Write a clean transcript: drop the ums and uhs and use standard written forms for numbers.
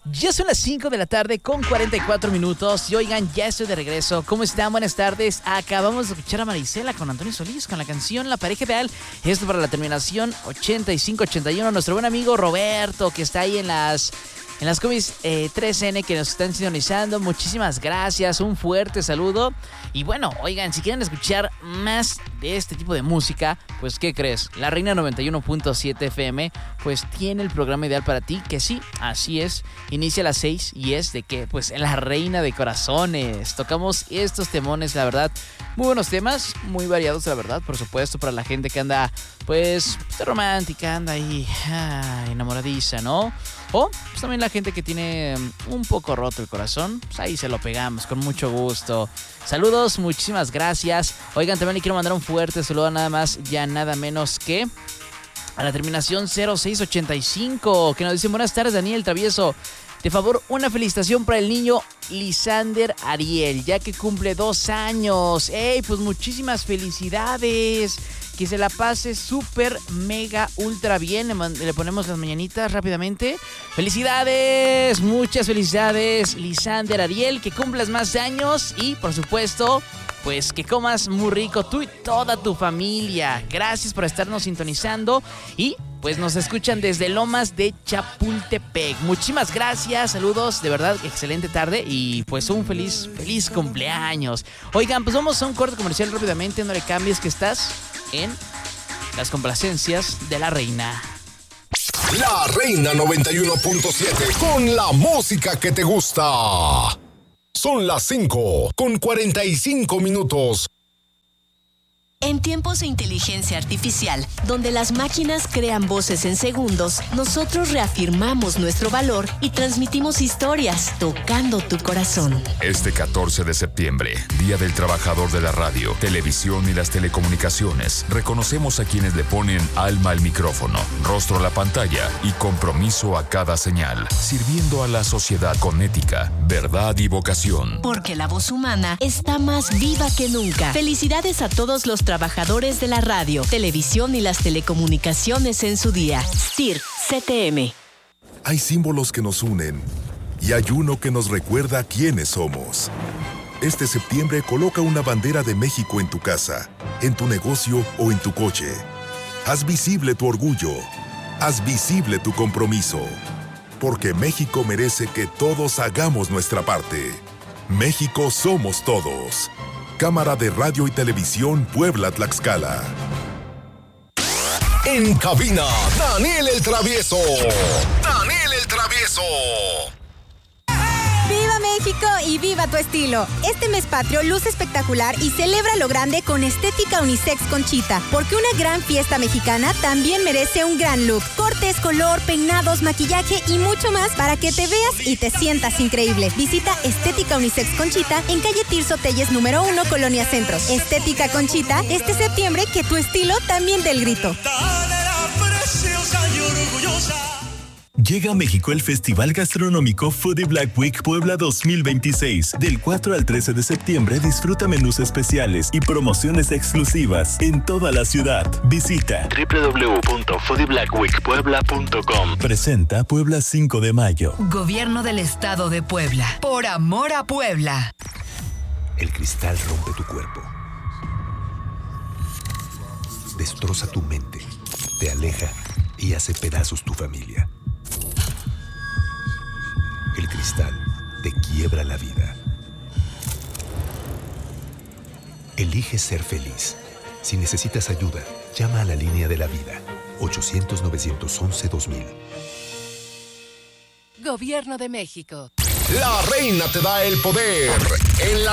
Ya son las 5 de la tarde con 44 minutos y oigan, ya estoy de regreso. ¿Cómo están? Buenas tardes. Acabamos de escuchar a Marisela con Antonio Solís con la canción La Pareja Ideal. Esto para la terminación 8581. Nuestro buen amigo Roberto que está ahí en las combis 3N que nos están sintonizando. Muchísimas gracias, un fuerte saludo. Y bueno, oigan, si quieren escuchar más de este tipo de música, pues ¿qué crees? La Reina 91.7 FM pues tiene el programa ideal para ti, que sí, así es. Inicia a las 6 y es de que pues La Reina de Corazones. Tocamos estos temones, la verdad, muy buenos temas, muy variados, la verdad, por supuesto, para la gente que anda pues de romántica, anda ahí enamoradiza, ¿no? O pues también la gente que tiene un poco roto el corazón, pues ahí se lo pegamos con mucho gusto. Saludos, muchísimas gracias. Oigan, también le quiero mandar un fuerte saludo nada más, ya nada menos que a la terminación 0685, que nos dice: buenas tardes, Daniel Travieso. De favor, una felicitación para el niño Lisander Ariel, ya que cumple 2 años. ¡Ey! Pues muchísimas felicidades. Que se la pase súper, mega, ultra bien. Le ponemos las mañanitas rápidamente. ¡Felicidades! Muchas felicidades, Lisander Ariel. Que cumplas más años y, por supuesto, pues que comas muy rico tú y toda tu familia. Gracias por estarnos sintonizando y pues nos escuchan desde Lomas de Chapultepec. Muchísimas gracias, saludos, de verdad, excelente tarde y pues un feliz cumpleaños. Oigan, pues vamos a un corte comercial rápidamente, no le cambies que estás en las complacencias de la reina. La Reina 91.7 con la música que te gusta. Son las 5 con 45 minutos. En tiempos de inteligencia artificial, donde las máquinas crean voces en segundos, nosotros reafirmamos nuestro valor y transmitimos historias tocando tu corazón. Este 14 de septiembre, Día del Trabajador de la Radio, Televisión y las Telecomunicaciones, reconocemos a quienes le ponen alma al micrófono, rostro a la pantalla y compromiso a cada señal, sirviendo a la sociedad con ética, verdad y vocación. Porque la voz humana está más viva que nunca. Felicidades a todos los trabajadores de la radio, televisión y las telecomunicaciones en su día. STIR, CTM. Hay símbolos que nos unen y hay uno que nos recuerda quiénes somos. Este septiembre coloca una bandera de México en tu casa, en tu negocio o en tu coche. Haz visible tu orgullo. Haz visible tu compromiso. Porque México merece que todos hagamos nuestra parte. México somos todos. Cámara de Radio y Televisión Puebla-Tlaxcala. En cabina, Daniel el Travieso. Daniel el Travieso. ¡Viva México y viva tu estilo! Este mes patrio luce espectacular y celebra lo grande con Estética Unisex Conchita, porque una gran fiesta mexicana también merece un gran look. Cortes, color, peinados, maquillaje y mucho más para que te veas y te sientas increíble. Visita Estética Unisex Conchita en calle Tirso Telles número 1, Colonia Centro. Estética Conchita, este septiembre que tu estilo también dé el grito. Llega a México el Festival Gastronómico Foodie Black Week Puebla 2026. Del 4 al 13 de septiembre disfruta menús especiales y promociones exclusivas en toda la ciudad. Visita www.foodieblackweekpuebla.com. Presenta Puebla 5 de mayo. Gobierno del Estado de Puebla. Por amor a Puebla. El cristal rompe tu cuerpo. Destroza tu mente. Te aleja y hace pedazos tu familia. El cristal te quiebra la vida. Elige ser feliz. Si necesitas ayuda, llama a la línea de la vida. 800-911-2000. Gobierno de México. La reina te da el poder en la